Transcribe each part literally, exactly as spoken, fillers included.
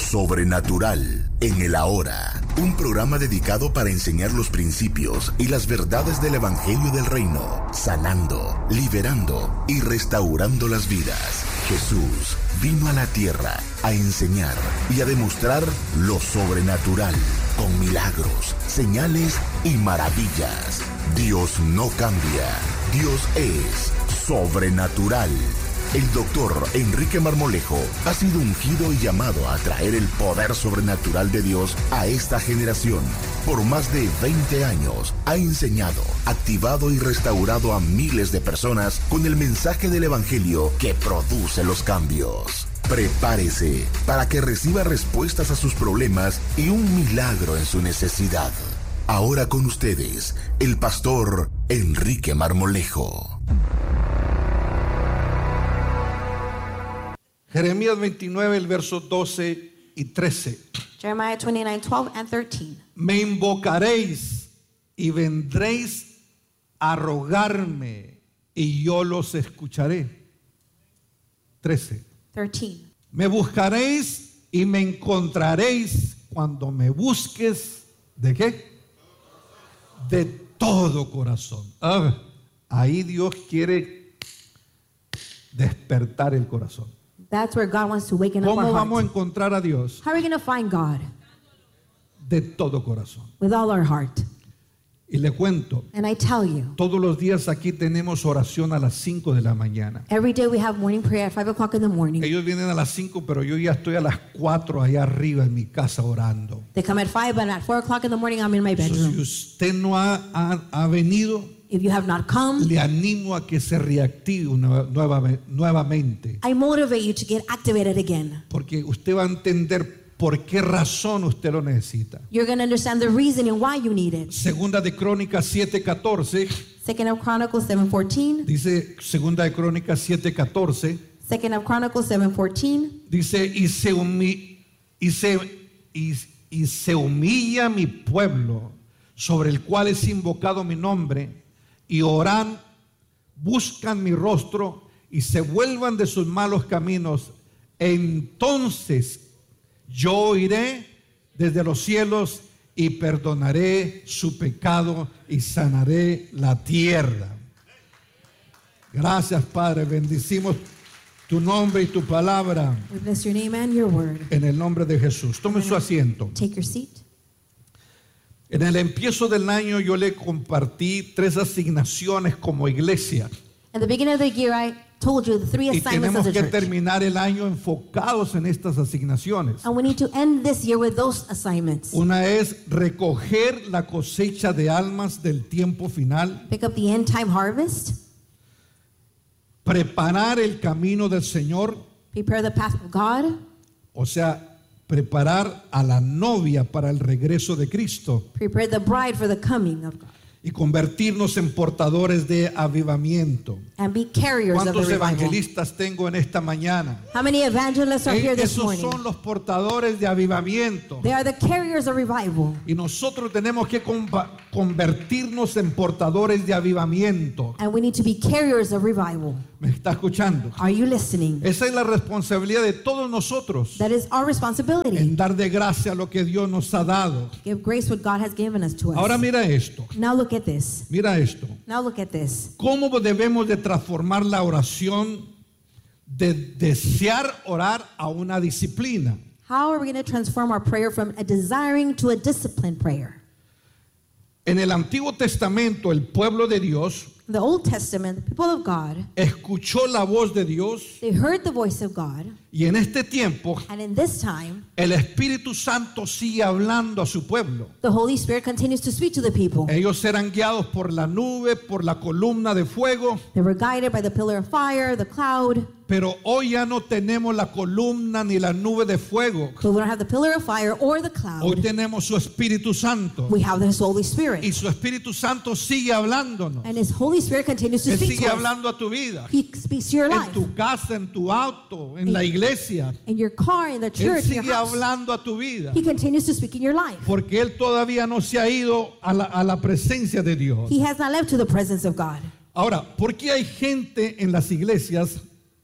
sobrenatural en el ahora. Un programa dedicado para enseñar los principios y las verdades del Evangelio del Reino, sanando, liberando y restaurando las vidas. Jesús vino a la tierra a enseñar y a demostrar lo sobrenatural con milagros, señales y maravillas. Dios no cambia. Dios es sobrenatural. El doctor Enrique Marmolejo ha sido ungido y llamado a traer el poder sobrenatural de Dios a esta generación. Por más de veinte años ha enseñado, activado y restaurado a miles de personas con el mensaje del Evangelio que produce los cambios. Prepárese para que reciba respuestas a sus problemas y un milagro en su necesidad. Ahora con ustedes, el pastor Enrique Marmolejo. Jeremías veintinueve, el verso doce y trece. Jeremiah twenty-nine, twelve and thirteen. Me invocaréis y vendréis a rogarme y yo los escucharé. trece. thirteen. Me buscaréis y me encontraréis cuando me busques. ¿De qué? De todo corazón. Ah, ahí Dios quiere despertar el corazón. That's where God wants to waken up our ¿Cómo vamos a heart. encontrar a Dios? How are we going to find God? De todo corazón. With all our heart. Y le cuento, And I tell you, todos los días aquí tenemos oración a las cinco de la mañana. every day we have morning prayer at five o'clock in the morning. Ellos vienen a las cinco, pero yo ya estoy a las cuatro allá arriba en mi casa orando. They come at five, but at four o'clock in the morning I'm in my So, si bedroom. usted no ha, ha, ha venido, If you have not come, le animo a que se reactive una- nueva- nuevamente. I motivate you to get activated again. Porque usted va a entender por qué razón usted lo necesita. You're going to understand the reason and why you need it. Segunda de Crónicas siete catorce, Second of Chronicles seven fourteen. dice Segunda de Crónicas siete catorce, Second of Chronicles seven fourteen. dice, y se, humi- y, se, y, y se humilla mi pueblo, sobre el cual es invocado mi nombre, y oran, buscan mi rostro, y se vuelvan de sus malos caminos, entonces yo oiré desde los cielos y perdonaré su pecado y sanaré la tierra. Gracias, Padre, bendecimos tu nombre y tu palabra We bless your name and your word. en el nombre de Jesús. Tome su asiento. Take your seat. En el empiezo del año yo le compartí tres asignaciones como iglesia. At the beginning of the year, I told you the three Y assignments tenemos of the que church. terminar el año enfocados en estas asignaciones. And we need to end this year with those assignments. Una es recoger la cosecha de almas del tiempo final, Pick up the end time harvest. preparar el camino del Señor, Prepare the path of God. o sea, preparar a la novia para el regreso de Cristo Prepare the bride for the coming of God. y convertirnos en portadores de avivamiento. And be carriers of the ¿Cuántos revival. evangelistas tengo en esta mañana? How many evangelists are here Eh, this Esos morning? son los portadores de avivamiento. They are the carriers of revival. Y nosotros tenemos que compa- convertirnos en portadores de avivamiento. And we need to be carriers of revival. ¿Me está escuchando? Are you listening? Esa es la responsabilidad de todos nosotros, That is our responsibility. en dar de gracia lo que Dios nos ha dado. Give grace what God has given us to us. Ahora mira esto, Now look at this. mira esto. Now look at this. ¿Cómo debemos de transformar la oración de desear orar a una disciplina? How are we going to transform our prayer from a desiring to a disciplined prayer? En el Antiguo Testamento, el pueblo de Dios In the Old Testament, the people of God, escuchó la voz de Dios, they heard the voice of God, y en este tiempo and in this time, el Espíritu Santo sigue hablando a su pueblo. the Holy Spirit continues to speak to the people. Ellos eran guiados por la nube, por la columna de fuego, They were guided by the pillar of fire, the cloud, pero hoy ya no tenemos la columna ni la nube de fuego. but we don't have the pillar of fire or the Hoy cloud. tenemos su Espíritu Santo, We have His Holy y Spirit, su Espíritu Santo sigue hablándonos. and His Holy Spirit continues to Él speak sigue to us. hablando a tu vida, He speaks to your en life, tu casa, en tu auto, en la iglesia. in your car, in the Él church, in your sigue house. hablando a tu vida, He continues to speak in your life. porque Él todavía no se ha ido a la, a la presencia de Dios. He has not left to the presence of God. Ahora, ¿por qué hay gente en las iglesias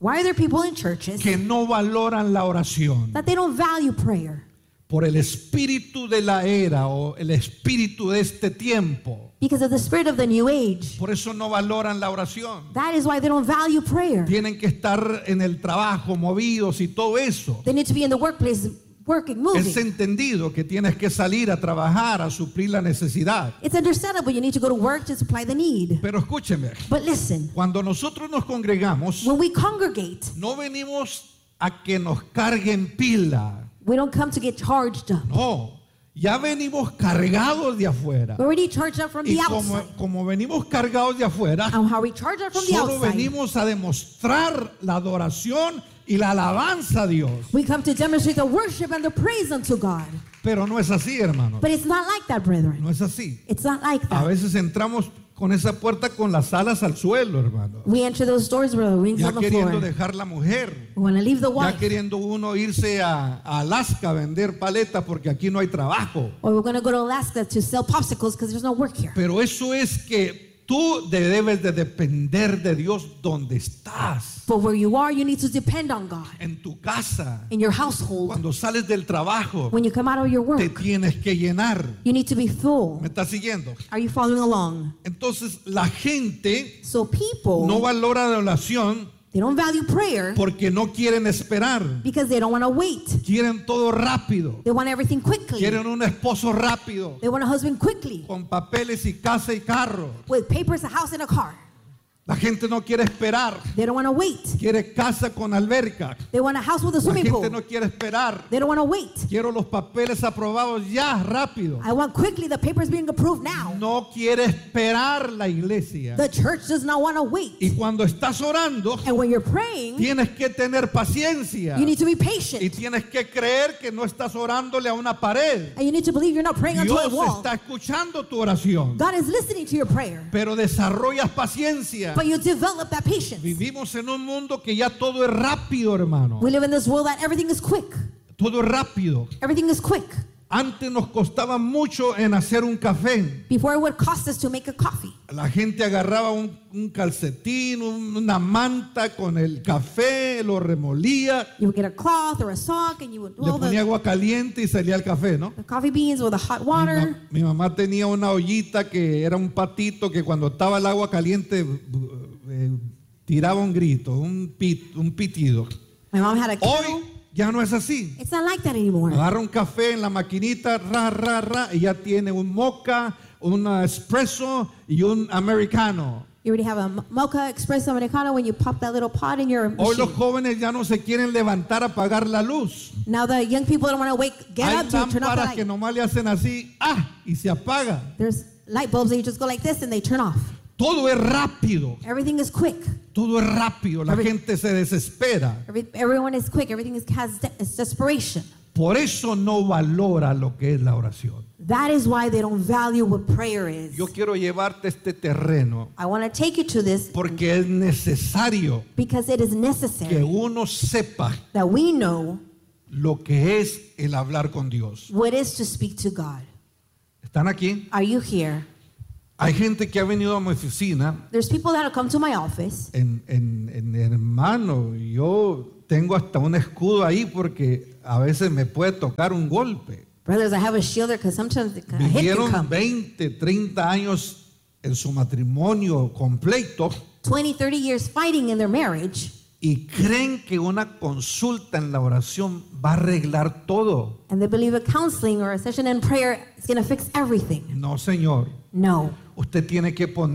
Why are there people in churches que no valoran la oración? that they don't value prayer? Por el espíritu de la era o el espíritu de este tiempo. Because of the spirit of the new age. Por eso no valoran la oración. That is why they don't value prayer. Tienen que estar en el trabajo, movidos y todo eso. They need to be in the workplace, working, moving. Es entendido que tienes que salir a trabajar, a suplir la necesidad. It's understandable you need to go to work to supply the need. Pero escúcheme, But listen, cuando nosotros nos congregamos, when we congregate, no venimos a que nos carguen pila. we don't come to get charged up. No, ya venimos cargados de afuera. We're already charged up from Y the como, outside. como venimos cargados de afuera, And how we charge up from the solo outside, venimos a demostrar la adoración y la alabanza a Dios. we come to demonstrate the worship and the praise unto God. Pero no es así, hermano. But it's not like that, brethren. No es así. It's not like A that. veces entramos con esa puerta con las alas al suelo, hermano. We enter those doors with the wings Ya on the queriendo floor. dejar la mujer. We want to leave the Ya wife. queriendo uno irse a, a Alaska a vender paletas porque aquí no hay trabajo. Or we're going to go to Alaska to sell popsicles because there's no work here. Pero eso es que tú debes de depender de Dios donde estás. But where you are, you need to depend on God. En tu casa. In your household, Cuando sales del trabajo, when you come out of your te work, tienes que llenar. you need to be full. ¿Me estás siguiendo? Are you following along? Entonces la gente So people, no valora la oración they don't value prayer porque no quieren esperar. because they don't want to wait. Quieren todo rápido. They want everything quickly. Quieren un esposo rápido, They want a husband quickly con papeles y casa y carro. with papers, a house, and a car. La gente no quiere esperar. They don't want to wait. Quiere casa con alberca. They want a house with a La swimming gente pool. no quiere esperar. They don't want to wait. Quiero los papeles aprobados ya, rápido. I want quickly the papers being approved now. No quiere esperar la iglesia. The church does not want to wait. Y cuando estás orando, And when you're praying, tienes que tener paciencia. you need to be Y patient. tienes que creer que no estás orándole a una pared. And you need to believe you're not praying unto a Dios wall. está escuchando tu oración. God is listening to your prayer. Pero desarrollas paciencia. But you develop that patience. Vivimos en un mundo que ya todo es rápido, hermano. We live in this world that everything is quick. Todo es rápido. Everything is quick. Antes nos costaba mucho en hacer un café. Before it would cost us to make a coffee. La gente agarraba un, un calcetín, un- una manta con el café, lo remolía, You would get a cloth or a sock and you would le roll ponía the, agua caliente y salía el café, ¿no? the coffee beans with the hot Mi, water. ma- mi mamá tenía una ollita que era un patito que cuando estaba el agua caliente eh, tiraba un grito, un, pit, un pitido. My mom had a kettle. Hoy ya no es así. It's not like that anymore. Agarra un café en la maquinita, ra, ra, ra, y ya tiene un mocha, un espresso y un americano. You already have a mo- mocha espresso americano when you pop that little pot in your Hoy los machine. jóvenes ya no se quieren levantar a apagar la luz. Now the young people don't want to wake, get Hay up to turn off the lámparas que light. nomás le hacen así, ah, y se apaga. There's light bulbs that you just go like this and they turn off. Todo es rápido, Everything is quick. todo es rápido. La Every- gente se desespera. Every, everyone is quick. Everything is, has de- it's desperation. Por eso no valora lo que es la oración. That is why they don't value what prayer is. Yo quiero llevarte a este terreno I want to take you to this porque es necesario because it is que necessary uno sepa that we know lo que es el hablar con Dios. what is to speak to God. ¿Están aquí? Are you here? Hay gente que ha venido a mi oficina, There's people that have come to my office. en, en, en hermano, yo tengo hasta un escudo ahí porque a veces me puede tocar un golpe. Brothers, I have a shield there because sometimes a hit can Vivieron come. veinte, treinta años en su matrimonio completo twenty, thirty years fighting in their marriage, y creen que una consulta en la oración va a arreglar todo. and they believe a counseling or a session in prayer is going to fix everything. No, señor. No. Usted tiene que poner,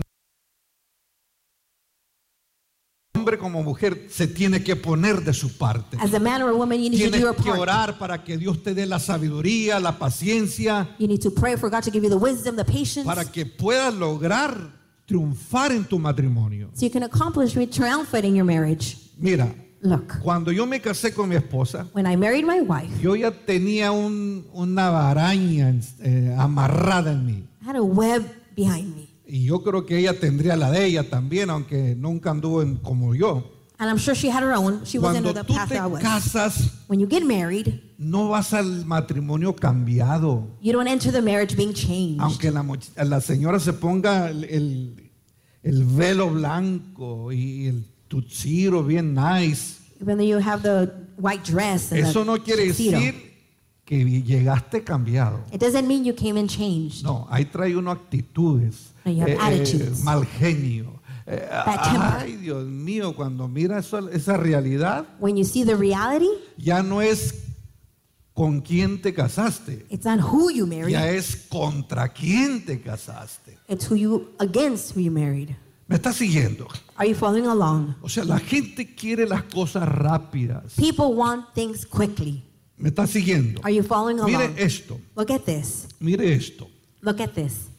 hombre como mujer, se tiene que poner de su parte. As a man or a woman, you need to do Tienes your que part. orar para que Dios te dé la sabiduría, la paciencia, You need to pray for God to give you the wisdom, the patience, para que puedas lograr triunfar en tu matrimonio. so you can accomplish with triumphant in your marriage. Mira, Look, cuando yo me casé con mi esposa, when I married my wife, yo ya tenía un- una araña eh, amarrada en mí. I had a web behind me. Y yo creo que ella tendría la de ella también, aunque nunca anduvo en- como yo. And I'm sure she had her own. She wasn't Cuando in the tú path te that I was. casas, When you get married, no vas al matrimonio cambiado. you don't enter the marriage being changed. Aunque la, moch- la señora se ponga el, el- el velo blanco y el tuxedo bien nice. Even though you have the white dress and Eso the no quiere tuxedo. decir que llegaste cambiado. It doesn't mean you came in changed. No, ahí trae uno actitudes, No, you have attitudes. mal genio. Eh, Bad temper. ay, Dios mío, cuando mira eso- esa realidad, When you see the reality, ya no es con quién te casaste, it's not who you married. ya es contra quién te casaste. It's who you against who you married. ¿Me estás siguiendo? Are you following along? O sea, la gente quiere las cosas rápidas. People want things quickly. ¿Me estás siguiendo? Are you following Mire along? esto, Look at this. mire esto. Look at this.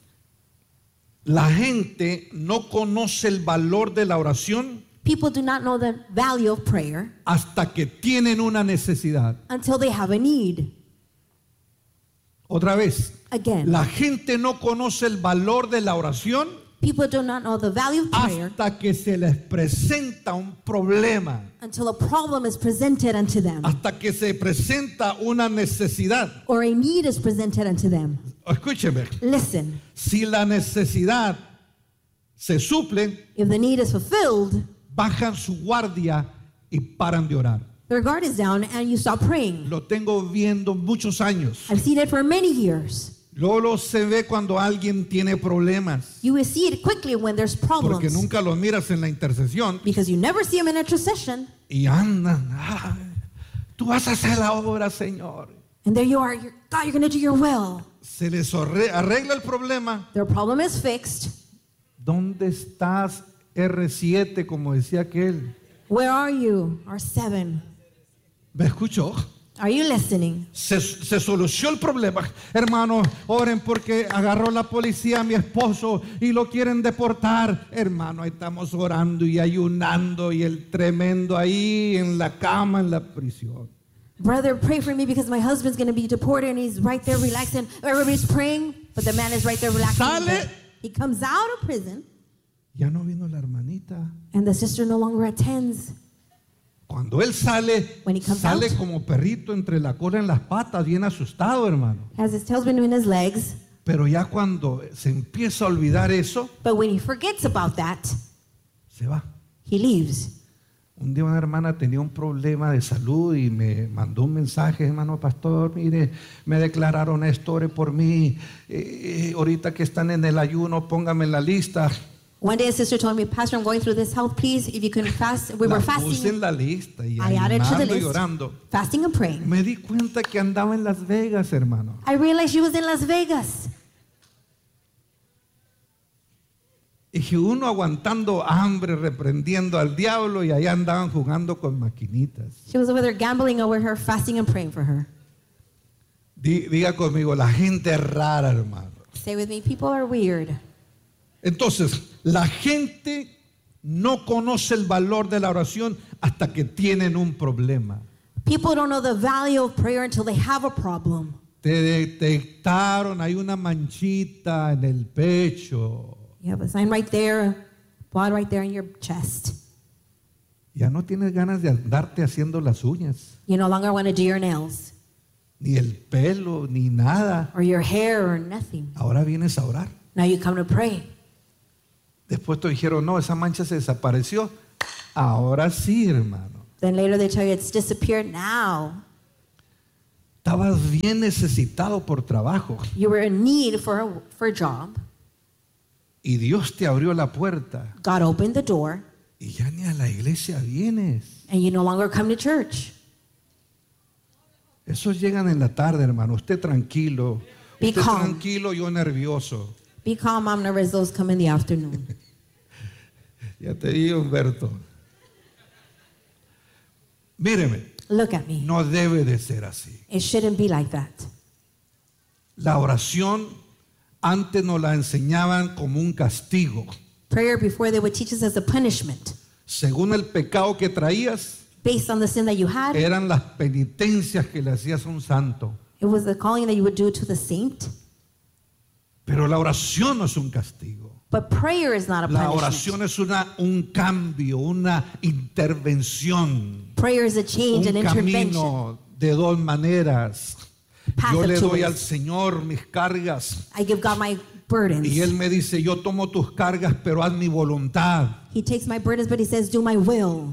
La gente no conoce el valor de la oración People do not know the value of prayer hasta que tienen una necesidad. until they have a need. Otra vez, Again, la gente no conoce el valor de la oración people do not know the value of prayer hasta que se les presenta un problema, until a problem is presented unto them hasta que se presenta una necesidad. or a need is presented unto them. Escúcheme, Listen, si la necesidad se suple, if the need is fulfilled, bajan su guardia y paran de orar. their guard is down and you stop praying. Lo tengo viendo muchos años. I've seen it for many years. Luego se ve cuando alguien tiene problemas, You will see it quickly when there's porque problems nunca los miras en la intercesión because you never see them in intercession. y andan. "Ay, tú vas a hacer la obra, Señor." And there you are, you're, God, you're going to do your will. Se les arre- arregla el problema. Their problem is fixed. ¿Dónde estás, R siete, como decía aquel? Where are you? R seven. ¿Me escuchó? Are you listening? Se, se solucionó el problema. Hermano, oren porque agarró la policía a mi esposo y lo quieren deportar. Hermano, ahí estamos orando y ayunando y el tremendo ahí en la cama en la prisión. Brother, pray for me because my husband's going to be deported and he's right there relaxing. Everybody's praying, but the man is right there relaxing. Sale. He comes out of prison Ya no vino la hermanita. and the sister no longer attends. Cuando él sale, When he comes sale out. como perrito entre la cola en las patas, bien asustado, hermano. Has his tail between his legs. Pero ya cuando se empieza a olvidar eso, But when he forgets about that, se va. he leaves. Un día una hermana tenía un problema de salud y me mandó un mensaje, hermano pastor, mire, me declararon esto, ore por mí. Eh, eh, ahorita que están en el ayuno, póngame en la lista. One day a sister told me, Pastor, I'm going through this health, please, if you can fast. We La were puse en fasting. la lista y I added to the ayunando y list, orando. fasting and praying. Me di cuenta que andaba en Las Vegas, hermano. I realized she was in Las Vegas. Y que uno aguantando hambre, reprendiendo al diablo y allá andaban jugando con maquinitas. She was over there gambling over her, fasting and praying for her. Di- Diga conmigo, la gente es rara, hermano. Say with me, people are weird. Entonces, la gente no conoce el valor de la oración hasta que tienen un problema. People don't know the value of prayer until they have a problem. Te detectaron, hay una manchita en el pecho. You have a sign right there, blood right there in your chest. Ya no tienes ganas de andarte haciendo las uñas, You no longer want to do your nails ni el pelo, ni nada. or your hair or nothing. Ahora vienes a orar. Now you come to pray. Después te dijeron, no, esa mancha se desapareció. Ahora sí, hermano. Then later they tell you it's disappeared now. Estabas bien necesitado por trabajo You were in need for a, for a job. y Dios te abrió la puerta God opened the door y ya ni a la iglesia vienes. and you no longer come to church. Esos llegan en la tarde, hermano. Usted tranquilo. Be Usted calm. tranquilo, yo nervioso. Be calm, I'm nervous. Those come in the afternoon. Ya te di, Humberto. Míreme, Look at me. no debe de ser así. It shouldn't be like that. La oración antes nos la enseñaban como un castigo. Prayer before they would teach us as a punishment. Según el pecado que traías, Based on the sin that you had, eran las penitencias que le hacías a un santo. it was the calling that you would do to the saint. Pero la oración no es un castigo. But prayer is not a La punishment. oración es una, un cambio, una intervención, Prayer is a change, un an intervention. camino de dos maneras. Path Yo of le two doy al ways. Señor mis cargas I give God my burdens. Y Él me dice, yo tomo tus cargas, pero haz mi voluntad. He takes my burdens, but he says, do my will.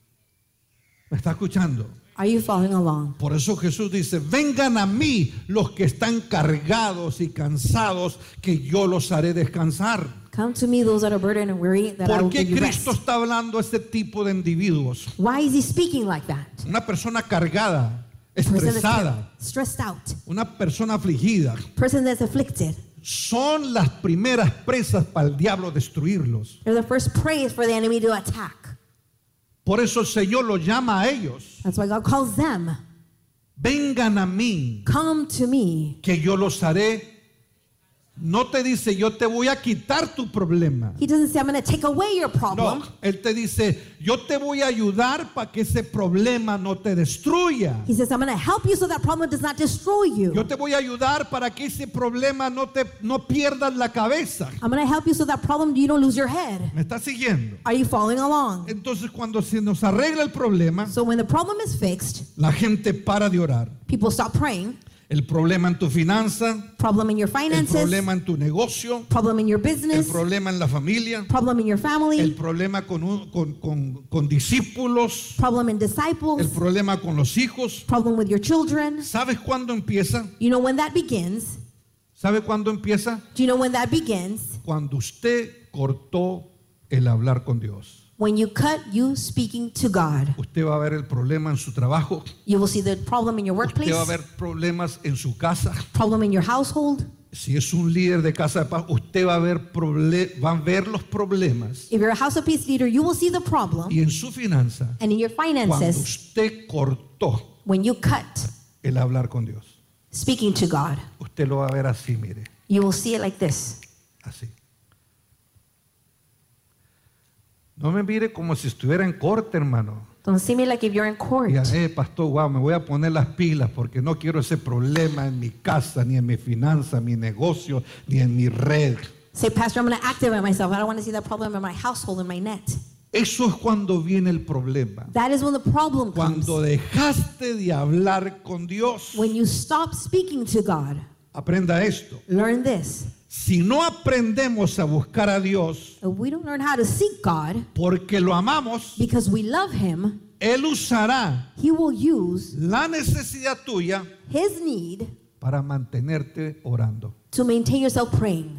¿Me está escuchando? Are you following along? Por eso Jesús dice, vengan a mí los que están cargados y cansados, que yo los haré descansar. Come to me, those that are burdened and weary, that I will ¿Por qué give you Cristo rest. está hablando a este tipo de individuos? Why is he speaking like that? Una persona cargada, Person that's estresada, stressed out. una persona afligida, Person that's afflicted. son las primeras presas para el diablo destruirlos. They're the first prey for the enemy to attack. Por eso el Señor los llama a ellos. That's why God calls them. Vengan a mí, Come to me. que yo los haré. No te dice, yo te voy a quitar tu problema. He doesn't say, I'm going to take away your problem. No, Él te dice, yo te voy a ayudar para que ese problema no te destruya. He says, I'm going to help you so that problem does not destroy you. Yo te voy a ayudar para que ese problema no te no pierdas la cabeza. I'm going to help you so that problem you don't lose your head. ¿Me estás siguiendo? Are you following along? Entonces cuando se nos arregla el problema, So when the problem is fixed, la gente para de orar. people stop praying. El problema en tu finanza, Problem in your el finances, problema en tu negocio, problem in your el business, problema en la familia, problem in your el family, problema con, un- con, con, con discípulos, problem in el disciples, problema con los hijos. problem with your children. ¿Sabes cuándo empieza? You know when that begins? ¿Sabe cuándo empieza? Do you know when that begins? Cuando usted cortó el hablar con Dios. When you cut you speaking to God. Usted va a ver el problema en su trabajo. You will see the problem in your workplace, Usted va a ver problemas en su casa. problem in your household. Si es un líder de casa de paz, usted va a ver, proble- va a ver los problemas. If you're a house of peace leader, you will see the problem. Y en su finanza, And in your cuando finances, usted cortó when you cut el hablar con Dios, speaking to God, usted lo va a ver así, mire, you will see it like this. así. No me mire como si estuviera en corte, hermano. Don't see me like if you're in court. Diga, eh, pastor, wow, me voy a poner las pilas porque no quiero ese problema en mi casa, ni en mi finanza, mi negocio, ni en mi red. Say, Pastor, I'm going to activate myself. I don't want to see that problem in my household, in my net. Eso es cuando viene el problema. That is when the problem comes. Cuando dejaste de hablar con Dios. When you stop speaking to God. Aprenda esto. Learn this. Si no aprendemos a buscar a Dios If we don't learn how to seek God porque lo amamos, because we love Him, Él usará He will use la necesidad tuya His need para mantenerte orando. to maintain yourself praying.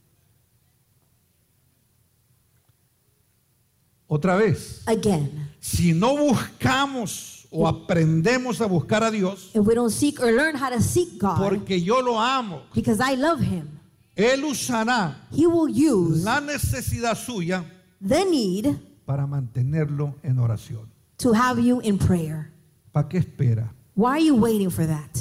Otra vez, Again, si no buscamos o aprendemos a buscar a Dios if we don't seek or learn how to seek God porque yo lo amo, because I love Him, Él usará He will use la necesidad suya the need para mantenerlo en oración. to have you in prayer. ¿Para qué espera? Why are you waiting for that?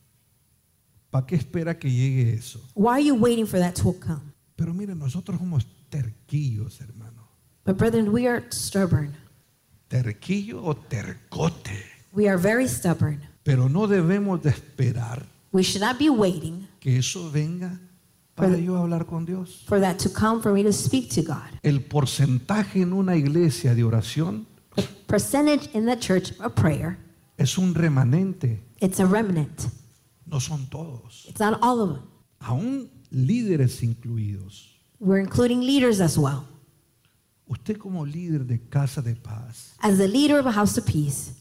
¿Para qué espera que llegue eso? Why are you waiting for that to come? Pero miren, nosotros somos terquillos, hermano. But brethren, we are stubborn. Terquillo o tercote. We are very stubborn. Pero no debemos de esperar We should not be waiting que eso venga para yo hablar con Dios. for that to come for me to speak to God. El porcentaje en una iglesia de oración The percentage in the church of prayer, es un remanente. it's a remnant. No son todos. It's not all of them. Aún líderes incluidos. We're including leaders as well. Usted como líder de Casa de Paz, As the leader of a house of peace,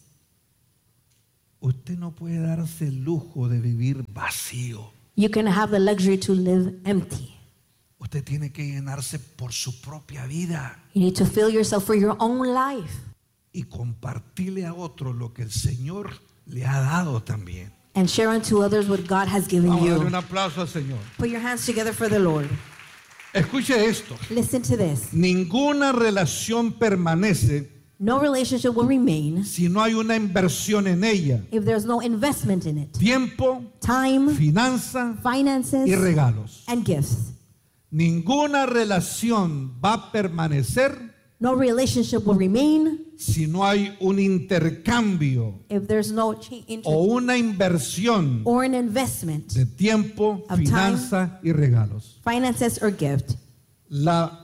usted no puede darse el lujo de vivir vacío. you can have the luxury to live empty. Usted tiene que llenarse por su propia vida You need to fill yourself for your own life y compartirle a otros lo que el Señor le ha dado también. and share unto others what God has given Vamos a darle you. un aplauso al Señor. Put your hands together for the Lord. Escuche esto. Listen to this. Ninguna relación permanece No relationship will remain si no hay una inversión en ella. if there's no investment in it. Tiempo, Time, finanza finances, y regalos. and gifts. Ninguna relación va a permanecer No relationship will remain si no hay un intercambio if there's no change o una inversión or an investment, de tiempo, Of time. finanza y regalos. finances, or gift. La,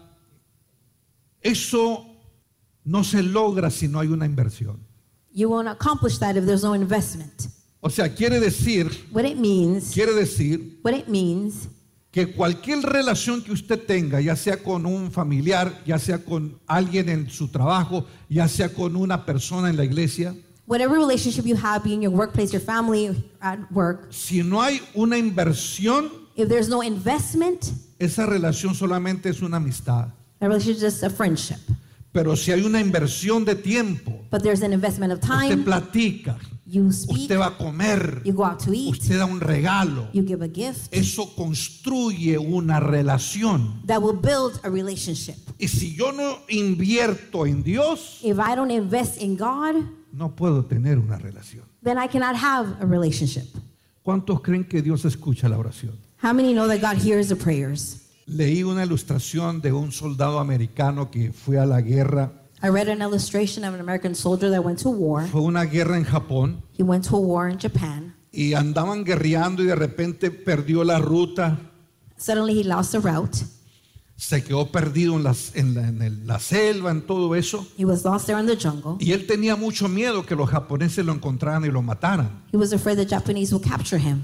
eso no se logra si no hay una inversión. You won't accomplish that if there's no investment. O sea, quiere decir, What it means, quiere decir what it means que cualquier relación que usted tenga, ya sea con un familiar, ya sea con alguien en su trabajo, ya sea con una persona en la iglesia, whatever relationship you have, be in your workplace, your family, at work, si no hay una inversión, if there's no investment, esa relación solamente es una amistad. that relationship is just a friendship. Pero si hay una inversión de tiempo, But there's an investment of usted time. platica, You speak, usted va a comer, you go out to eat, usted da un regalo, you give a gift. eso construye una relación. That will build a relationship. Y si yo no invierto en Dios, If I don't invest in God, no puedo tener una relación. then I cannot have a relationship. ¿Cuántos creen que Dios escucha la oración? How many know that God hears the prayers? Leí una ilustración de un soldado americano que fue a la guerra. I read an illustration of an American soldier that went to war. Fue una guerra en Japón He went to a war in Japan. y andaban guerreando y de repente perdió la ruta. Suddenly he lost the route. Se quedó perdido en, las, en, la, en el- la selva, en todo eso. He was lost there in the jungle. Y él tenía mucho miedo que los japoneses lo encontraran y lo mataran. He was afraid the Japanese would capture him.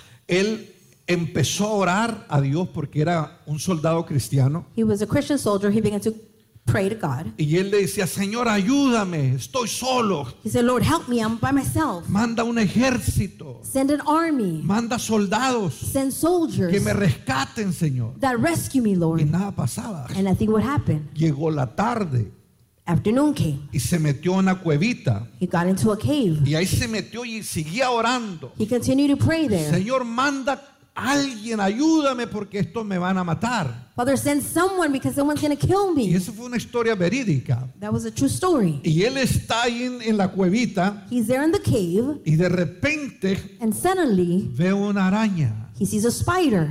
Él empezó a orar a Dios porque era un soldado cristiano. He was a Christian soldier. He began to pray to God. Y él le decía, Señor, ayúdame, estoy solo. He said, Lord, help me. I'm by myself. Manda un ejército, Send an army. manda soldados Send soldiers que me rescaten, Señor. that rescue me, Y Lord. nada pasaba. And nothing would happen. Llegó la tarde Afternoon came. y se metió en una cuevita. He got into a cave. Y ahí se metió y seguía orando. He continued to pray there. Señor, manda a alguien, ayúdame porque estos me van a matar. Father, send someone because someone's going to kill Y me. esa fue una historia verídica. That was a true story. Y él está ahí en, en la cuevita He's there in the cave, y de repente and suddenly ve una araña. he sees a spider.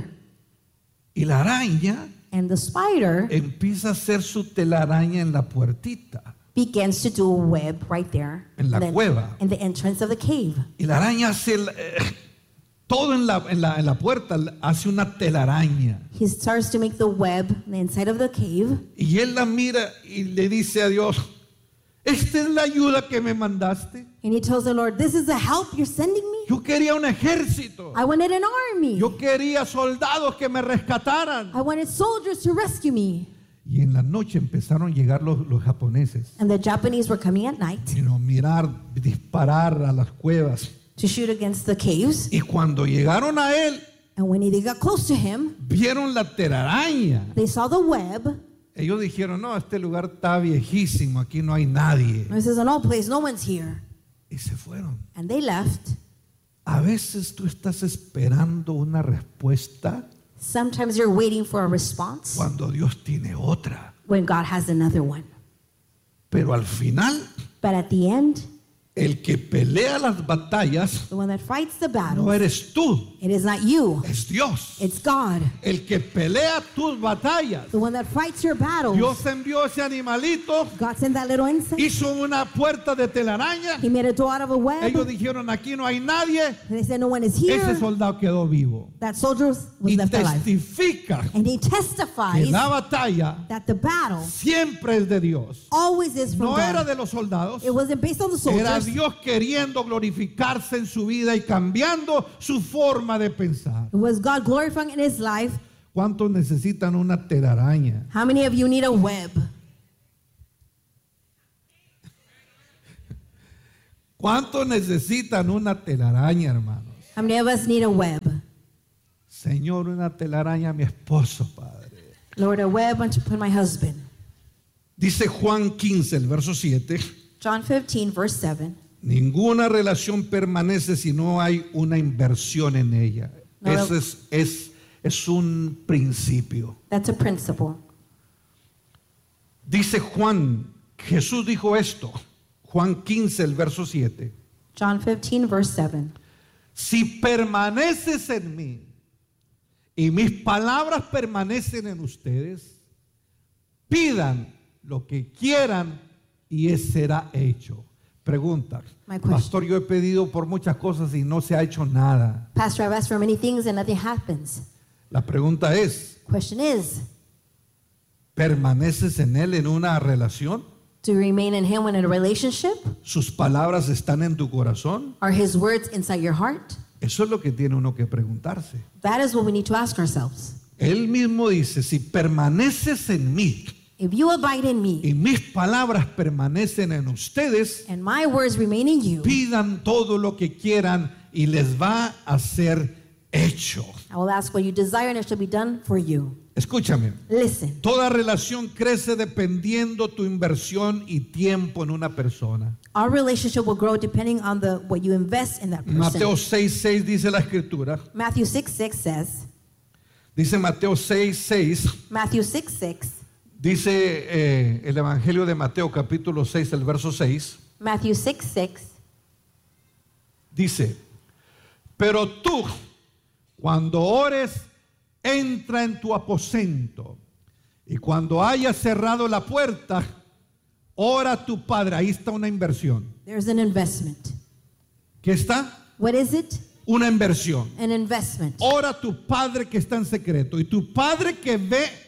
Y la araña And the spider empieza a hacer su telaraña en la puertita. begins to do a web right there En la in the- cueva. in the entrance of the cave. Y la araña hace el- eh, todo en la, en, la, en la puerta, hace una telaraña. He starts to make the web on the inside of the cave. Y él la mira y le dice a Dios, ¿esta es la ayuda que me mandaste? And he tells the Lord, this is the help you're sending me? Yo quería un ejército. I wanted an army. Yo quería soldados que me rescataran. I wanted soldiers to rescue me. Y en la noche empezaron a llegar los, los japoneses. And the Japanese were coming at night Y no, mirar, disparar a las cuevas. to shoot against the caves. Y cuando llegaron a él, And when they got close to him, vieron la telaraña. they saw the web. Ellos dijeron, no, este lugar está viejísimo, aquí no hay nadie. And it says, in all place, no one's here. Y se fueron. And they left. A veces tú estás esperando una respuesta Sometimes you're waiting for a response cuando Dios tiene otra. when God has another one. Pero al final, But at the end, el que pelea las batallas the one that fights the no battle, eres tú, it is not you, es Dios. it's God. El que pelea tus batallas. The one that fights your battles. Dios envió ese animalito, God sent that little insect. hizo una puerta de telaraña. He made a door out of a web. Ellos dijeron, aquí no hay nadie. And they said, no one is Ese here. soldado quedó vivo. That soldier was Y left alive. testifica And he que testifies la batalla that the battle siempre es de Dios. always is from No era God. de los soldados. It wasn't based on the Era soldiers. Dios queriendo glorificarse en su vida y cambiando su forma de pensar. It was God glorifying in his life. ¿Cuántos necesitan una telaraña? How many of you need a web? ¿Cuántos necesitan una telaraña, hermanos? How many of us need a web? Señor, una telaraña a mi esposo, Padre. Lord, a web unto put my husband. Dice Juan quince, el verso siete. John fifteen, verse seven. Ninguna relación permanece si no hay una inversión en ella. No, Eso es, es, es un principio. That's a principle. Dice Juan, Jesús dijo esto, Juan quince, el verso siete. John fifteen, verse seven. Si permaneces en mí y mis palabras permanecen en ustedes, pidan lo que quieran y es será hecho. Pregunta, My question. pastor, yo he pedido por muchas cosas y no se ha hecho nada. Pastor, I've asked for many things and nothing happens. La pregunta es, Question is, ¿permaneces en él en una relación? do you remain in him in a relationship? ¿Sus palabras están en tu corazón? Are his words inside your heart? Eso es lo que tiene uno que preguntarse. That is what we need to ask ourselves. Él mismo dice, si permaneces en mí If you abide in me y mis palabras permanecen en ustedes, and my words remain in you, pidan todo lo que quieran y les va a ser hecho. I will ask what you desire and it shall be done for you. Escúchame. Listen. Toda relación crece dependiendo tu inversión y tiempo en una persona. Our relationship will grow depending on the what you invest in that person. Mateo seis seis dice la escritura. Matthew six six says. Dice Mateo seis seis. Matthew six six. Dice eh, el Evangelio de Mateo capítulo seis, el verso seis. Matthew six six. Dice, pero tú, cuando ores, entra en tu aposento, y cuando hayas cerrado la puerta, ora a tu Padre. Ahí está una inversión. There's an investment. ¿Qué está? What is it? Una inversión. An investment. Ora a tu Padre que está en secreto, y tu Padre que ve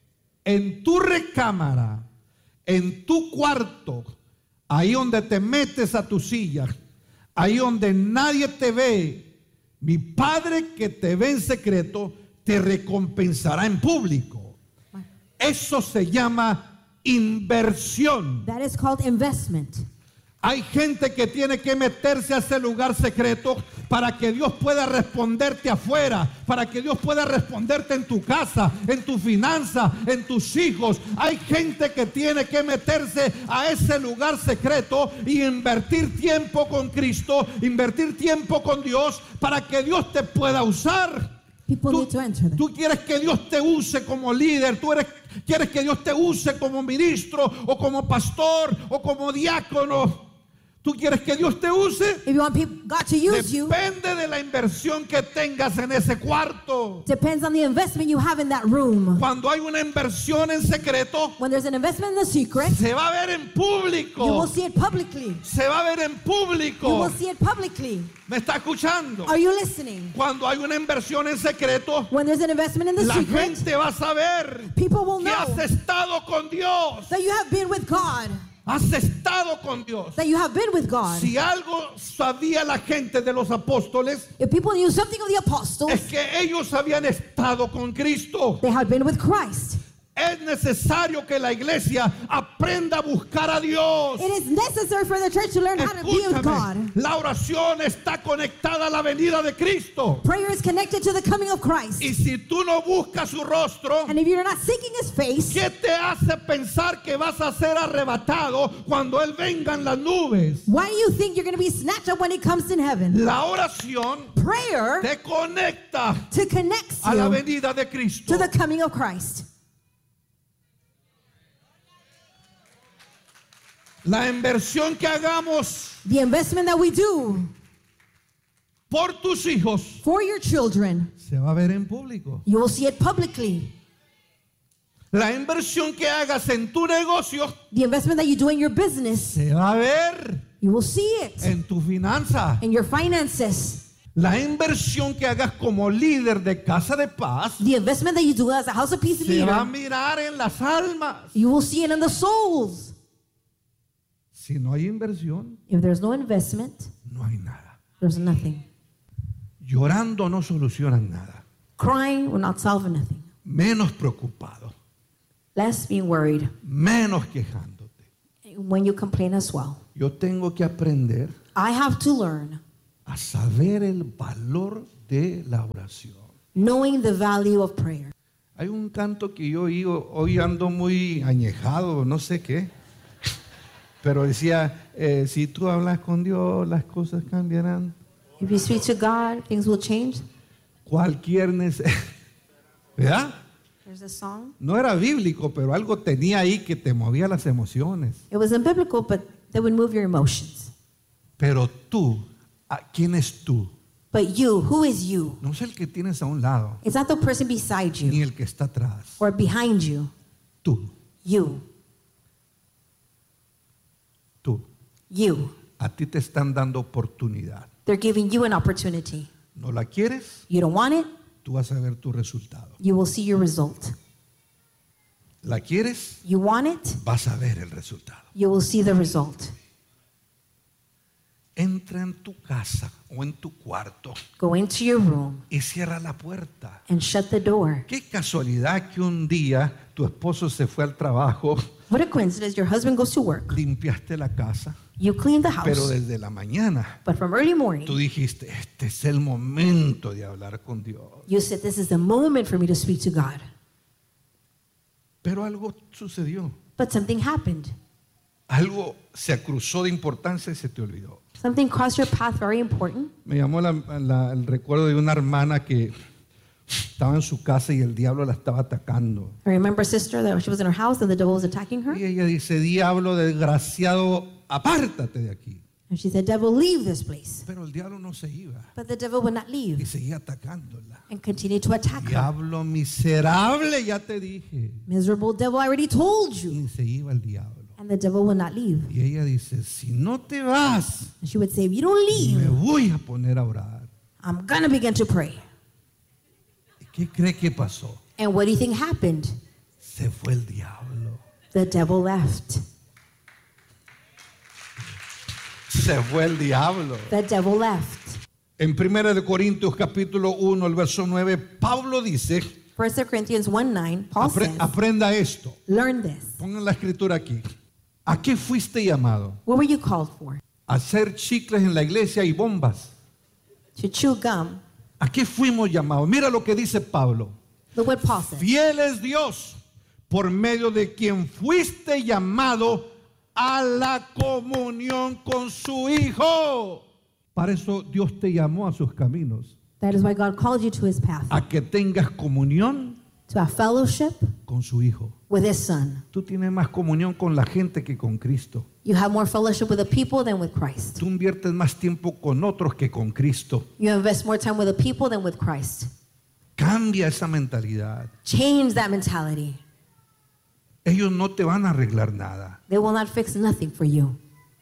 en tu recámara, en tu cuarto, ahí donde te metes a tu silla, ahí donde nadie te ve, mi Padre que te ve en secreto te recompensará en público. Eso se llama inversión. That is called investment. Hay gente que tiene que meterse a ese lugar secreto para que Dios pueda responderte afuera, para que Dios pueda responderte en tu casa, en tu finanza, en tus hijos. Hay gente que tiene que meterse a ese lugar secreto y invertir tiempo con Cristo, invertir tiempo con Dios para que Dios te pueda usar. People Tú, need to enter them. tú quieres que Dios te use como líder, tú eres, quieres que Dios te use como ministro o como pastor o como diácono. ¿Tú quieres que Dios te use? If you want people, God to use you, Depende de la inversión que tengas en ese cuarto. depends on the investment you have in that room. Cuando hay una inversión en secreto, When there's an investment in the secret, se va a ver en you will público. see it publicly. Se va a ver en You público. will see it publicly. ¿Me está escuchando? Are you listening? Cuando hay una inversión en secreto, When there's an investment in the la secret, gente va a saber people will que know has estado con Dios. that you have been with God. Has estado con Dios. That you have been with God. Si algo sabía la gente de los apóstoles, If people knew something of the es apostles, que ellos habían estado con Cristo. they had been with Christ. Es necesario que la iglesia aprenda a buscar a Dios. It is necessary for the church to learn how to be with God. Escúchame, la oración está conectada a la venida de Cristo. Prayer is connected to the coming of Christ. Y si tú no buscas su rostro, And if you're not seeking His face, ¿qué te hace pensar que vas a ser arrebatado cuando Él venga en las nubes? why do you think you're going to be snatched up when He comes in heaven? La oración Prayer te conecta to connect a la you venida de Cristo. to the coming of Christ. La inversión que hagamos The investment that we do por tus hijos for your children, se va a ver en público. you will see it publicly. La inversión que hagas en tu negocio The investment that you do in your business, se va a ver you will see it en tu finanza. in your finances. La inversión que hagas como líder de Casa de Paz The investment that you do as a House of Peace se va a leader, mirar en las almas. you will see it in the souls. Si no hay inversión, If there's no investment, no hay nada. there's nothing. Llorando no solucionan nada. Crying will not solve nothing. Menos preocupado, Less being worried menos quejándote. when you complain as well. Yo tengo que aprender I have to learn a saber el valor de la oración. knowing the value of prayer. Hay un canto que yo oí, hoy ando muy añejado, no sé qué, pero decía, eh, si tú hablas con Dios, las cosas cambiarán. If you speak to God, things will change. Cualquier necesidad, ¿verdad? There's a song. No era bíblico, pero algo tenía ahí que te movía las emociones. It wasn't biblical, but they would move your emotions. Pero tú, ¿a ¿quién es tú? But you, who is you? No es el que tienes a un lado, It's not the person beside ni you el que está atrás. or behind you. Tú, You. tú. You. A ti te están dando oportunidad. They're giving you an opportunity. ¿No la quieres? You don't want it, Tú vas a ver tu resultado. you will see your result. ¿La quieres? You want it, Vas a ver el resultado. you will see the result. entra en tu casa o en tu cuarto Go into your room y cierra la puerta. and shut the door. Qué casualidad que un día tu esposo se fue al trabajo, What a coincidence. Your husband goes to work. limpiaste la casa, You clean the pero house. desde la mañana But from early morning, tú dijiste, este es el momento de hablar con Dios. you said, this is the moment for me to speak to God. Pero algo sucedió, But something happened. algo se cruzó de importancia y se te olvidó. Something crossed your path very important. Me llamó la- la- el recuerdo de una hermana que estaba en su casa y el diablo la estaba atacando. I remember a sister that she was in her house and the devil was attacking her. Y ella dice, diablo desgraciado, apártate de aquí. And she said, devil, leave this place. Pero el diablo no se iba But the devil would not y leave seguía atacándola. and continued to attack her. Diablo miserable, ya te dije. Miserable devil, I already told you. Y se iba el diablo. And the devil would not leave. Y ella dice, si no te vas, And she would say, if you don't me leave, voy a poner a orar. I'm going to begin to pray. ¿Y qué cree que pasó? And what do you think happened? Se fue el diablo. The devil left. Se fue el diablo. The devil left. En primera de Corintios capítulo uno, el verso nueve, Pablo dice, First Corinthians one nine, Paul apre- says, aprenda esto. learn this. Pongan la escritura aquí. ¿A qué fuiste llamado? What were you called for? ¿A hacer chicles en la iglesia y bombas? To chew gum. ¿A qué fuimos llamados? Mira lo que dice Pablo. Look what Paul says. Fiel es Dios, por medio de quien fuiste llamado a la comunión con su Hijo. Para eso Dios te llamó a sus caminos, That is why God called you to his path. a que tengas comunión To have fellowship con su Hijo. with his son. Tú tienes más comunión con la gente que con Cristo. You have more fellowship with the people than with Christ. Tú inviertes más tiempo con otros que con Cristo. You invest more time with the people than with Christ. Cambia esa mentalidad. Change that mentality. Ellos no te van a arreglar nada. They will not fix nothing for you.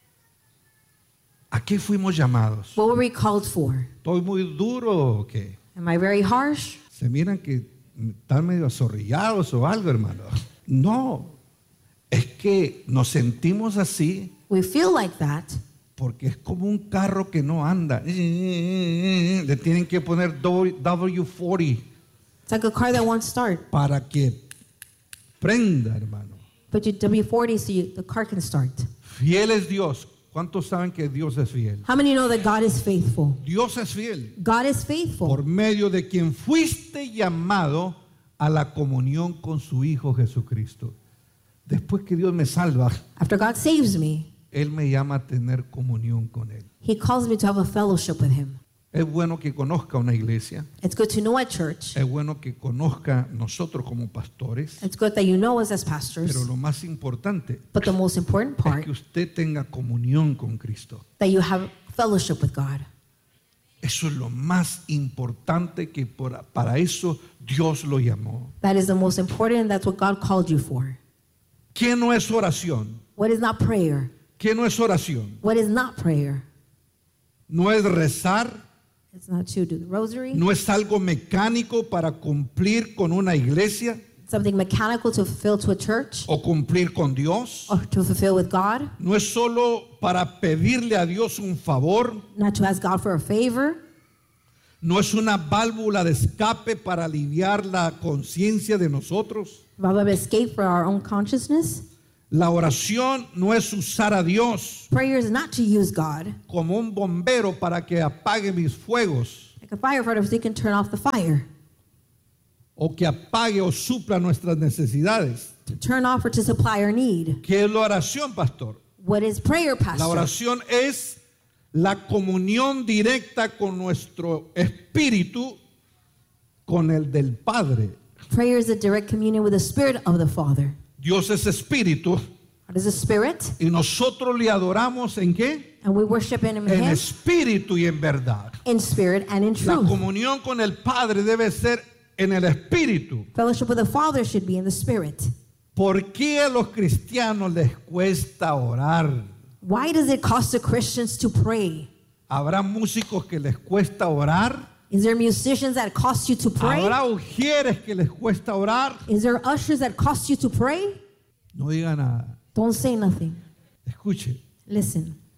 ¿A qué fuimos llamados? What were we called for? ¿Estoy muy duro o qué? Am I very harsh? Se miran que están medio azorrillados o algo, hermano. No, es que nos sentimos así We feel like that porque es como un carro que no anda. Le tienen que poner W cuarenta it's like a car that won't start. para que prenda, hermano. But you W forty so you, the car can start. Fiel es Dios. ¿Cuántos saben que Dios es fiel? How many know that God is faithful? Dios es fiel. God is faithful. Por medio de quien fuiste llamado a la comunión con su Hijo Jesucristo. Después que Dios me salva, After God saves me, Él me llama a tener comunión con Él. he calls me to have a fellowship with him. Es bueno que conozca una iglesia. It's good to know at church. Es bueno que conozca nosotros como pastores. It's good that you know us as Pero pastors. lo más importante But the most important es part, que usted tenga comunión con Cristo. that you have fellowship with God. Eso es lo más importante que por- para eso Dios lo llamó. That is the most important, and that's what God called you for. ¿Qué no es oración? What is not prayer? ¿Qué no es oración? What is not prayer? No es rezar. It's not to do the rosary. No es algo mecánico para cumplir con una iglesia Something mechanical to fulfill to a church o cumplir con Dios. or to fulfill with God. No es solo para pedirle a Dios un favor. Not to ask God for a favor. No es una válvula de escape para aliviar la conciencia de nosotros. Rather than escape for our own consciousness. La oración no es usar a Dios Prayer is not to use God como un bombero para que apague mis fuegos like a firefighter so you can turn off the fire. o que apague o supla nuestras necesidades. To turn off or to supply our need. ¿Qué es la oración, pastor? What is prayer, La pastor? oración es la comunión directa con nuestro espíritu, con el del Padre. Prayer is a direct communion with the Spirit of the Father. Dios es espíritu What is a spirit? y nosotros le adoramos ¿en qué? And we worship Him in En Him espíritu y en verdad. in spirit and in La truth. comunión con el Padre debe ser en el espíritu. Fellowship with the Father should be in the Spirit. ¿Por qué a los cristianos les cuesta orar? Why does it cost the Christians to pray? ¿Habrá músicos que les cuesta orar? Is there musicians that cost you to pray? ¿Habrá ujieres que les cuesta orar? Is there ushers that cost you to pray? No diga nada. Don't say nothing. Escuche, Listen.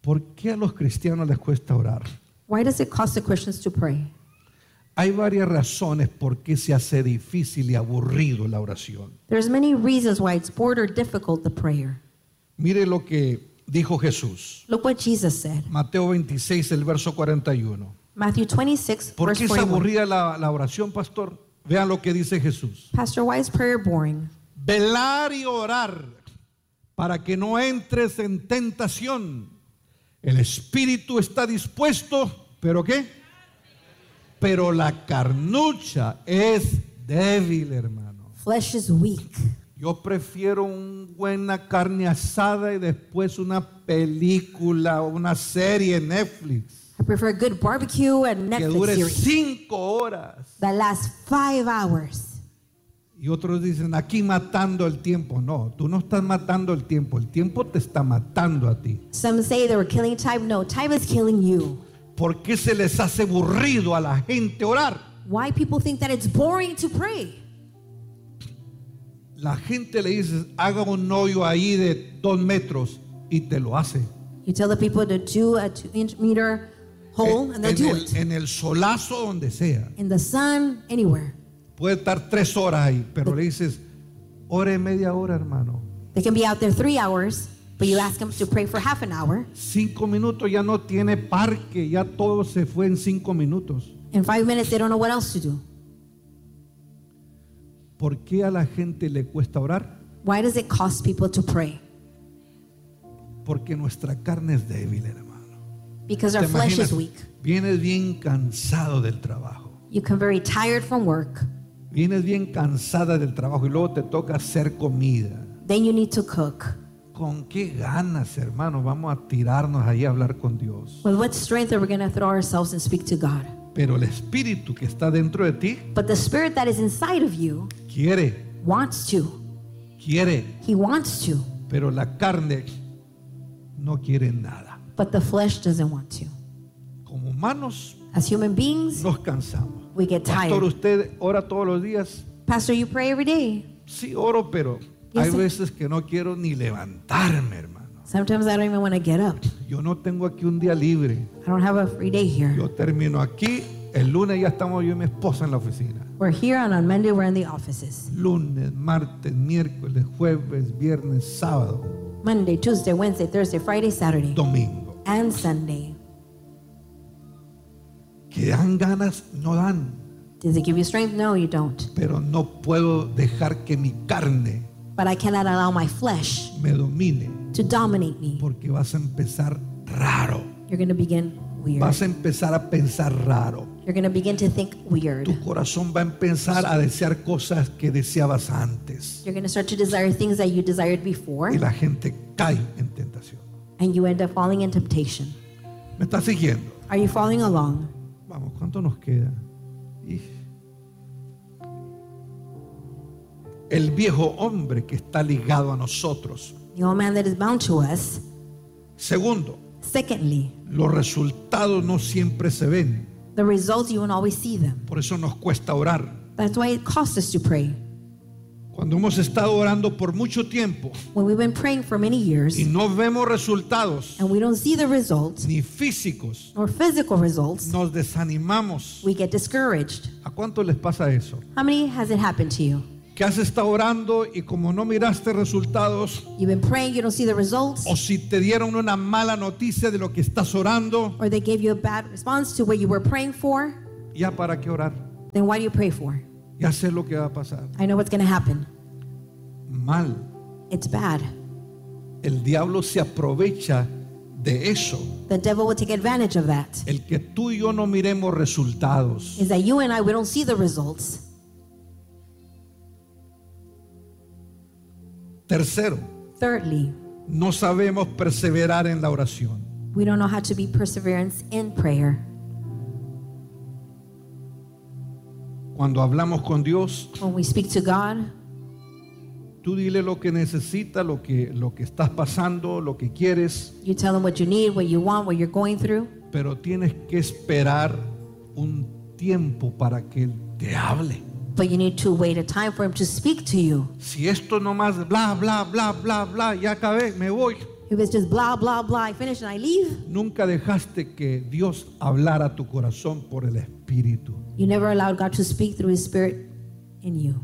¿Por qué a los cristianos les cuesta orar? Why does it cost the Christians to pray? Hay varias razones por qué se hace difícil y aburrido la oración. There's many reasons why it's bored or difficult, the prayer. Mire lo que dijo Jesús. Look what Jesus said. Mateo veintiséis, el verso cuarenta y uno. Matthew twenty-six, ¿Por verse qué es forty-one. aburrida la, la oración, pastor? Vean lo que dice Jesús. Pastor, why is prayer boring? Velar y orar para que no entres en tentación. El espíritu está dispuesto, ¿pero qué? Pero la carnucha es débil, hermano. Flesh is weak. Yo prefiero una buena carne asada y después una película o una serie en Netflix I prefer a good barbecue and que Netflix dure series cinco horas. that lasts five hours. Y otros dicen, aquí matando el tiempo. No, tú no estás matando el tiempo. El tiempo te está matando a ti. Some say they were killing time. No, time is killing you. ¿Por qué se les hace aburrido a la gente orar? Why people think that it's boring to pray? La gente le dice, haga un hoyo ahí de dos metros y te lo hace. You tell the people to do a two inch meter hole En, and they'll en do el, it. en el solazo donde sea. In the sun, anywhere. Puede estar tres horas ahí, pero le dices, ore media hora, hermano. They can be out there three hours, but you ask them to pray for half an hour. Cinco minutos ya no tiene parque, ya todo se fue en cinco minutos. In five minutes, they don't know what else to do. ¿Por qué a la gente le cuesta orar? Why does it cost people to pray? Porque nuestra carne es débil, hermano. Because ¿Te our flesh imaginas? is weak. Vienes bien cansado del trabajo. You come very tired from work. Vienes bien cansada del trabajo y luego te toca hacer comida. Then you need to cook. ¿Con qué ganas, hermano? Vamos a tirarnos ahí a hablar con Dios. With what strength are we going to throw ourselves and speak to God? Pero el espíritu que está dentro de ti But the spirit that is inside of you quiere, wants to. quiere, He wants to. pero la carne no quiere nada. But the flesh doesn't want to. Como humanos As human beings, nos cansamos. we get Pastor, tired. ¿usted ora todos los días? Pastor, you pray every day. Sí, oro, pero Yes, hay sir. veces que no quiero ni levantarme, hermano. Sometimes I don't even want to get up. Yo no tengo aquí un día libre. I don't have a free day here. Yo termino aquí, el lunes ya estamos yo y mi esposa en la oficina. We're here, and on Monday we're in the offices. Lunes, martes, miércoles, jueves, viernes, sábado, Monday, Tuesday, Wednesday, Thursday, Friday, Saturday, domingo. and Sunday. Que dan ganas, no dan. Does it give you strength? No, you don't. Pero no puedo dejar que mi carne But I cannot allow my flesh me domine, to dominate me. porque vas a empezar raro. You're going to begin weird. Vas a empezar a pensar raro. You're going to begin to think weird. Tu corazón va a empezar a desear cosas que deseabas antes. You're going to start to desire things that you desired before, Y la gente cae en tentación. and you end up falling in temptation. ¿Me estás siguiendo? Are you following along? Vamos, ¿cuánto nos queda? Ij. El viejo hombre que está ligado a nosotros. The old man that is bound to us. Segundo, Secondly, los resultados no siempre se ven. the results, you won't always see them. Por eso nos cuesta orar. That's why it costs us to pray. Cuando hemos estado orando por mucho tiempo When we've been praying for many years y no vemos resultados and we don't see the results ni físicos, or physical results, nos desanimamos. we get discouraged. ¿A cuánto les pasa eso? How many has it happened to you? Que has estado orando y como no miraste resultados, You've been praying, you don't see the results, o si te dieron una mala noticia de lo que estás orando, or they gave you a bad response to what you were praying for, ya para qué orar. then why do you pray for? Ya sé lo que va a pasar. I know what's going to happen. Mal. It's bad. El diablo se aprovecha de eso. The devil will take advantage of that. El que tú y yo no miremos resultados. Is that you and I, we don't see the results. Tercero, Thirdly, no sabemos perseverar en la oración. we don't know how to be perseverance in prayer. Cuando hablamos con Dios, When we speak to God, tú dile lo que necesitas, lo que, lo que estás pasando, lo que quieres, you tell him what you need, what you want, what you're going through, pero tienes que esperar un tiempo para que Él te hable. but you need to wait a time for him to speak to you. Si esto nomás bla, bla, bla, bla, bla, ya acabé, me voy. if it's just blah, blah, blah, I finish and I leave, Nunca dejaste que Dios hablara a tu corazón por el Espíritu. you never allowed God to speak through His Spirit in you.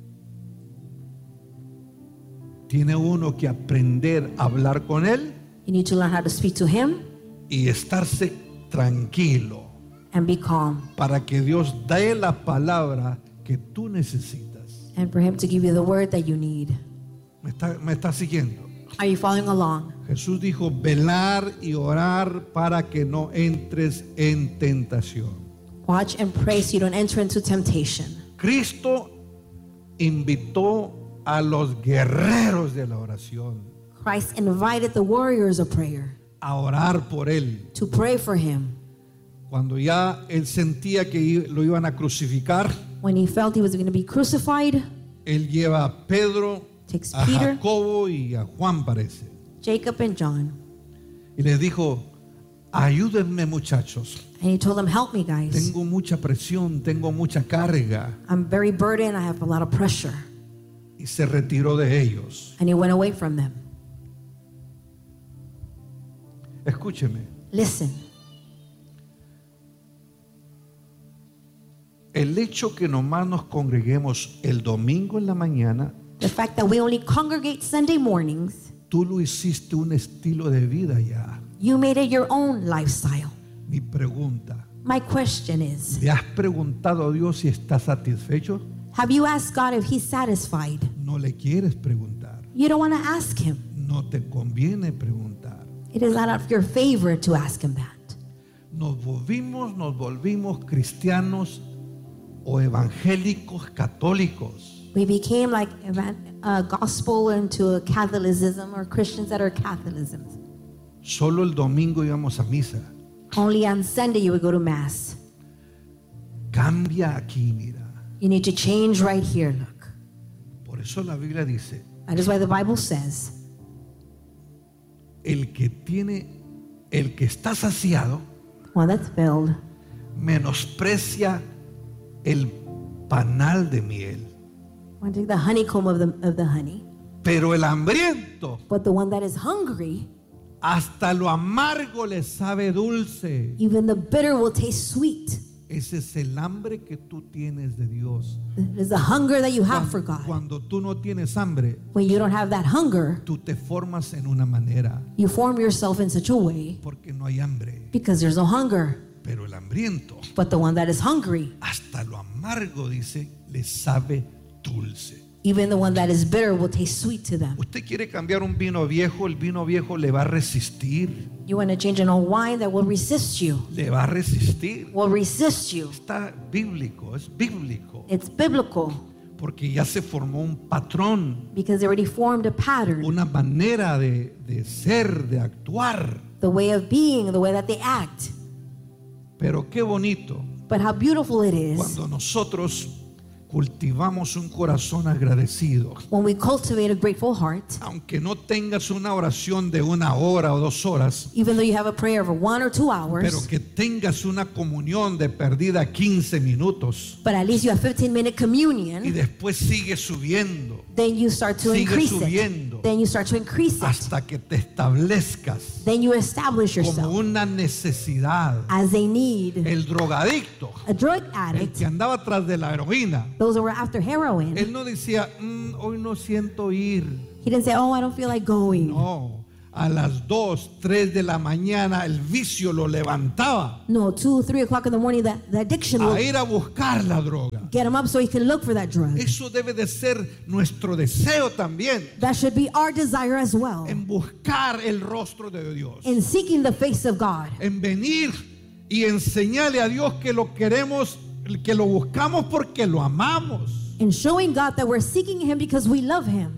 Tiene uno que aprender a hablar con Él You need to learn how to speak to Him y estarse tranquilo and be calm, para que Dios dé la palabra que tú necesitas. and for Him to give you the word that you need. ¿Me está, me está siguiendo? Are you following along? Jesús dijo, velar y orar para que no entres en tentación. Watch and pray so you don't enter into temptation. Cristo invitó a los guerreros de la oración Christ invited the warriors of prayer a orar por Él. to pray for Him. Cuando ya Él sentía que i- lo iban a crucificar, When he felt he was going to be crucified, Él lleva a Pedro, takes a Peter, Jacobo y a Juan, parece. Jacob, and John, Y les dijo, ayúdenme muchachos, and he told them, help me, guys. tengo mucha presión, tengo mucha carga. I'm very burdened. I have a lot of pressure. Y se retiró de ellos. And he went away from them. Escúcheme, Listen, el hecho que nomás nos congreguemos el domingo en la mañana, the fact that we only congregate Sunday mornings, tú lo hiciste un estilo de vida ya. you made it your own lifestyle. Mi pregunta, My question is, ¿le has preguntado a Dios si está satisfecho? have you asked God if He's satisfied? No le quieres preguntar. You don't want to ask Him. No te conviene preguntar. It is not of your favor to ask Him that. Nos volvimos, nos volvimos cristianos o evangélicos católicos. We became like evan- a gospel into a Catholicism, or Christians that are Catholicism. Solo el domingo íbamos a misa. Only on Sunday you would go to Mass. Cambia aquí, mira. You need to change right here, look. Por eso la Biblia dice, That is why the Bible says, el que tiene, el que está saciado, one that's filled menosprecia el panal de miel. want to take the honeycomb of the, of the honey. Pero el hambriento, But the one that is hungry, hasta lo amargo le sabe dulce. even the bitter will taste sweet. Ese es el hambre que tú tienes de Dios. It is the hunger that you have for Cuando, God. cuando tú no tienes hambre, When you don't have that hunger, tú te formas en una manera, you form yourself in such a way porque no hay hambre. because there's no hunger. Pero el hambriento, But the one that is hungry, hasta lo amargo, dice, le sabe dulce. even the one that is bitter will taste sweet to them. Usted quiere cambiar un vino viejo, el vino viejo le va a resistir, You want to change an old wine that will resist you, le va a resistir. will resist you. Está bíblico, es bíblico, It's biblical porque ya se formó un patrón, because they already formed a pattern, una manera de, de ser, de actuar. the way of being, the way that they act. Pero qué bonito But how beautiful it is cuando nosotros cultivamos un corazón agradecido. when we cultivate a grateful heart, Aunque no tengas una oración de una hora o dos horas, even though you have a prayer of one or two pero hours, que tengas una comunión de perdida quince minutos but at least you have fifteen minute y communion, después sigue subiendo then you start to Sigue increase subiendo. it. Then you start to increase it. hasta que te establezcas Then you establish como yourself una necesidad. as a need. El drogadicto, A drug el addict, que andaba tras de la heroína, those that were after heroin, él no decía, "Mm, hoy no siento ir. he didn't say, oh, I don't feel like going. No, a las dos, tres de la mañana el vicio lo levantaba No, two, three o'clock in the morning, the, the addiction will a ir a buscar la droga. get him up so he can look for that drug. Eso debe de ser nuestro deseo también, That should be our desire as well. en buscar el rostro de Dios, In seeking the face of God, en venir y enseñarle a Dios que lo queremos, que lo buscamos porque lo amamos, in showing God that we're seeking Him because we love Him.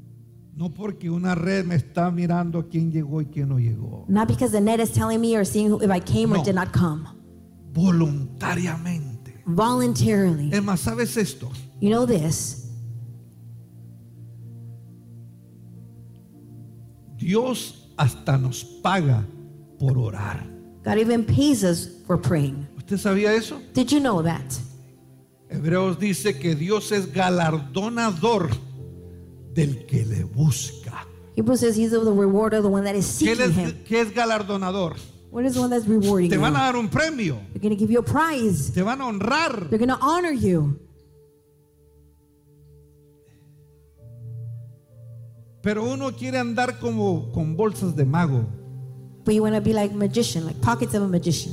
no porque una red me está mirando quién llegó y quién no llegó. Not because the net is telling me or seeing who- if I came or No. did not come. Voluntariamente. Voluntarily. Es más, ¿sabes esto? You know this? Dios hasta nos paga por orar. God even pays us for praying. ¿Usted sabía eso? Did you know that? Hebreos dice que Dios es galardonador del que le busca. Hebrews says he's the rewarder, the one that is ¿Qué, seeking les- him. qué es galardonador? What is the one that's rewarding Te you? van a dar un premio, They're going to give you a prize. te van a honrar. They're going to honor you. Pero uno quiere andar como con bolsas de mago. But you want to be like a magician, like pockets of a magician.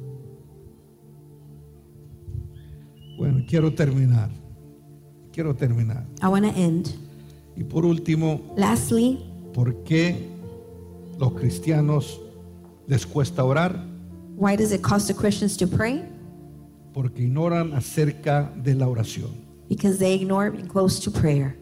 Bueno, quiero terminar. Quiero terminar. I want to end. Y por último, Lastly, ¿por qué los cristianos les cuesta orar? why does it cost the Christians to pray? Porque ignoran acerca de la oración. Because they ignore being close to prayer.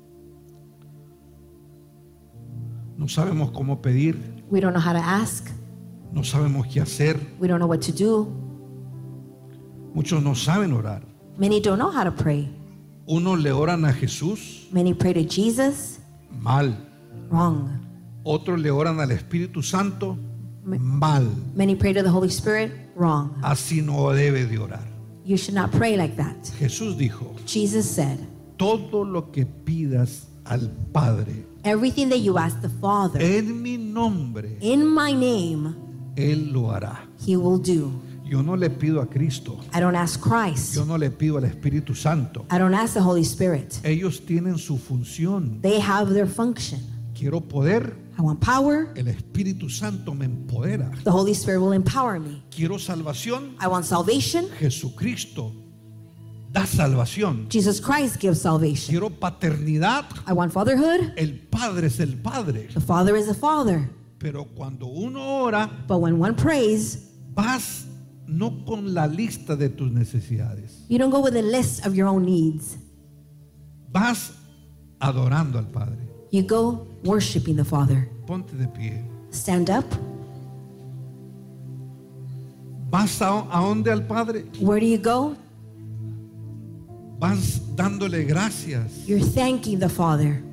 No sabemos cómo pedir, We don't know how to ask. no sabemos qué hacer. We don't know what to do. Muchos no saben orar. Many don't know how to pray. Unos le oran a Jesús Many pray to Jesus. mal. Wrong. Otros le oran al Espíritu Santo mal. Many pray to the Holy Spirit. Wrong. Así no debe de orar. You should not pray like that. Jesús dijo, Jesus said, todo lo que pidas al Padre everything that you ask the Father en mi nombre, in my name, Él lo hará. He will do. Yo no le pido a Cristo, I don't ask Christ. yo no le pido al Espíritu Santo. I don't ask the Holy Spirit. Ellos tienen su función. They have their function. Quiero poder, I want power. el Espíritu Santo me empodera. The Holy Spirit will empower me. Quiero salvación, I want salvation. Jesucristo da salvación. Jesus Christ gives salvation. Quiero paternidad, I want fatherhood. el Padre es el Padre. The Father is the Father. Pero cuando uno ora, But when one prays, vas no con la lista de tus necesidades, you don't go with a list of your own needs. vas adorando al Padre. You go worshiping the Father. Ponte de pie. Stand up. ¿Vas a, a dónde al Padre? Where do you go? Vas dándole gracias. You're thanking the Father.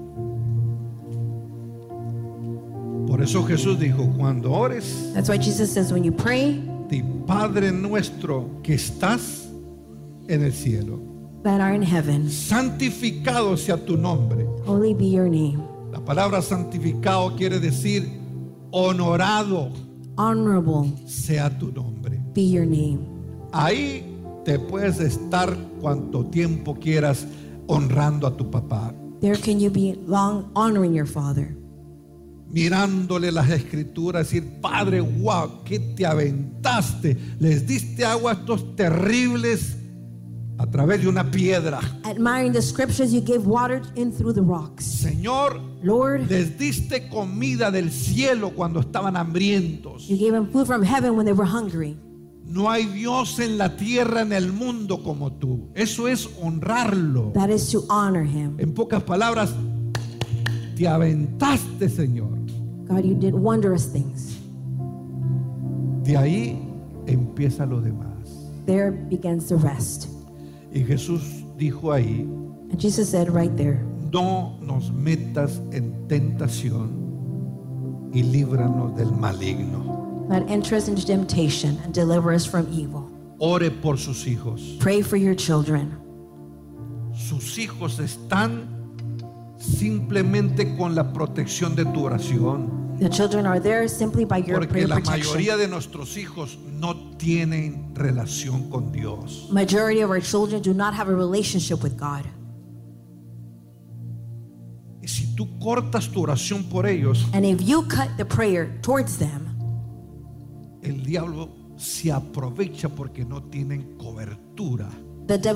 Por eso Jesús dijo, cuando ores, That's why Jesus says when you pray, di Padre nuestro que estás en el cielo, that are in heaven, santificado sea tu nombre. holy be your name. La palabra santificado quiere decir honorado Honorable sea tu nombre. be your name. Ahí te puedes estar cuanto tiempo quieras honrando a tu papá, There can you be long honoring your Father. mirándole las escrituras, decir, Padre, wow, ¿qué te aventaste? Les diste agua a estos terribles a través de una piedra. Admiring the scriptures, you gave water in through the rocks. Señor, Lord, les diste comida del cielo cuando estaban hambrientos. you gave them food from heaven when they were hungry. No hay Dios en la tierra, en el mundo como tú. Eso es honrarlo. That is to honor Him. En pocas palabras, te aventaste, Señor. God, you did wondrous things. De ahí empieza lo demás. There begins the rest. Y Jesús dijo ahí, And Jesus said right there, no nos metas en tentación y líbranos del maligno. not enter us into temptation and deliver us from evil. Ore por sus hijos. Pray for your children. Sus hijos están simplemente con la protección de tu oración. The children are there simply by your Porque prayer la protection. mayoría de nuestros hijos no tienen relación con Dios. Majority of our children do not have a relationship with God. Y si tú cortas tu oración por ellos, And if you cut the prayer towards them, el diablo se aprovecha porque no tienen cobertura. the devil